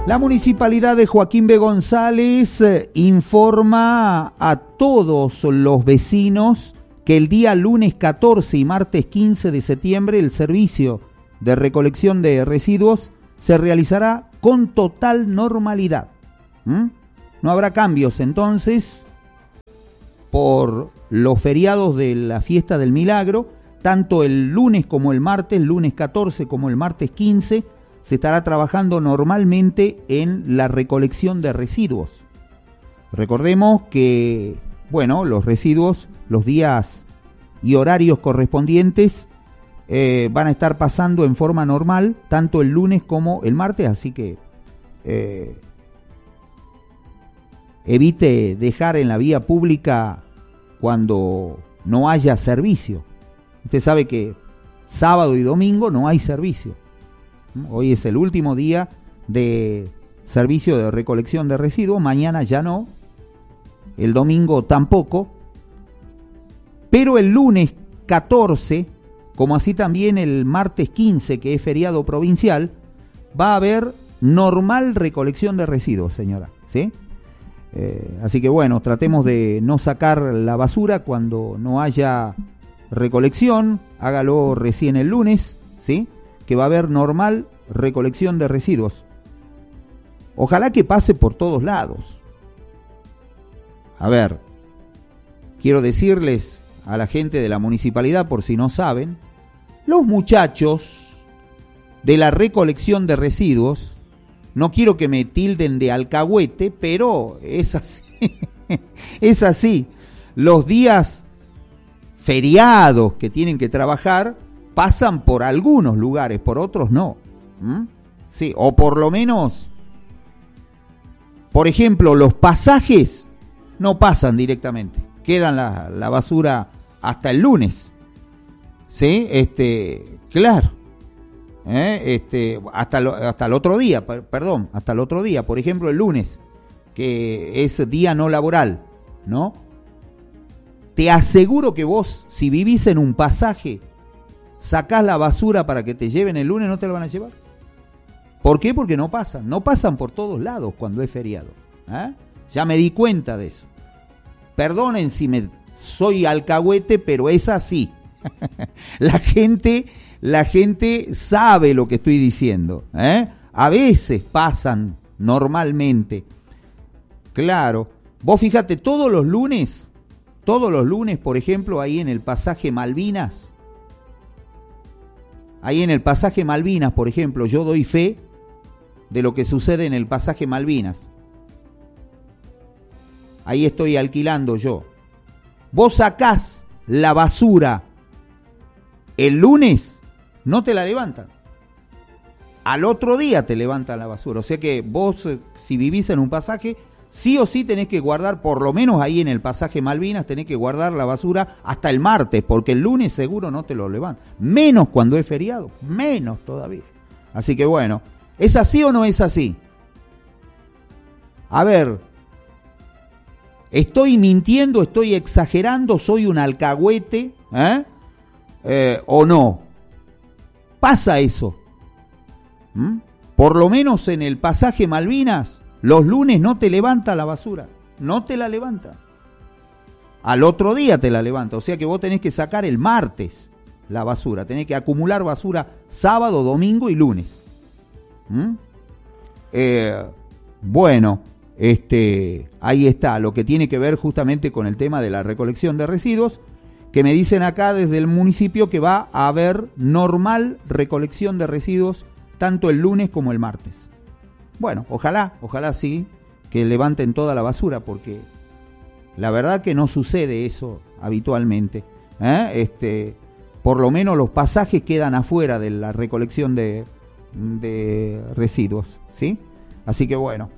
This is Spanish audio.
La municipalidad de Joaquín B. González informa a todos los vecinos que el día lunes 14 y martes 15 de septiembre el servicio de recolección de residuos se realizará con total normalidad. No habrá cambios entonces por los feriados de la fiesta del Milagro, tanto el lunes como el martes, lunes 14 como el martes 15, se estará trabajando normalmente en la recolección de residuos. Recordemos que, los residuos, los días y horarios correspondientes van a estar pasando en forma normal, tanto el lunes como el martes, así que evite dejar en la vía pública cuando no haya servicio. Usted sabe que sábado y domingo no hay servicio. Hoy es el último día de servicio de recolección de residuos, mañana ya no, el domingo tampoco, pero el lunes 14, como así también el martes 15, que es feriado provincial, va a haber normal recolección de residuos, señora, ¿sí? Así que tratemos de no sacar la basura cuando no haya recolección, hágalo recién el lunes, ¿sí? Que va a haber normal recolección de residuos. Ojalá que pase por todos lados. A ver, quiero decirles a la gente de la municipalidad, por si no saben, los muchachos de la recolección de residuos, no quiero que me tilden de alcahuete, pero es así, es así. Los días feriados que tienen que trabajar pasan por algunos lugares, por otros no. Sí, o por lo menos, por ejemplo, los pasajes no pasan directamente, quedan la basura hasta el lunes. Sí, claro. Hasta el otro día, hasta el otro día, por ejemplo, el lunes, que es día no laboral, ¿no? Te aseguro que vos, si vivís en un pasaje, sacás la basura para que te lleven el lunes, no te la van a llevar. ¿Por qué? Porque no pasan por todos lados cuando es feriado. Ya me di cuenta de eso. Perdonen si soy alcahuete, pero es así. La gente sabe lo que estoy diciendo. A veces pasan normalmente. Claro, vos fíjate, todos los lunes, por ejemplo, ahí en el pasaje Malvinas, por ejemplo, yo doy fe de lo que sucede en el pasaje Malvinas. Ahí estoy alquilando yo. Vos sacás la basura el lunes, no te la levantan. Al otro día te levantan la basura. O sea que vos, si vivís en un pasaje, sí o sí tenés que guardar, por lo menos ahí en el pasaje Malvinas, tenés que guardar la basura hasta el martes, porque el lunes seguro no te lo levantan. Menos cuando es feriado, menos todavía. Así que ¿es así o no es así? A ver, ¿estoy mintiendo, estoy exagerando, soy un alcahuete? ¿O no? Pasa eso. Por lo menos en el pasaje Malvinas, los lunes no te levanta la basura, no te la levanta. Al otro día te la levanta, o sea que vos tenés que sacar el martes la basura, tenés que acumular basura sábado, domingo y lunes. Ahí está, lo que tiene que ver justamente con el tema de la recolección de residuos, que me dicen acá desde el municipio que va a haber normal recolección de residuos tanto el lunes como el martes. Ojalá sí, que levanten toda la basura, porque la verdad que no sucede eso habitualmente. Por lo menos los pasajes quedan afuera de la recolección de residuos, ¿sí? Así que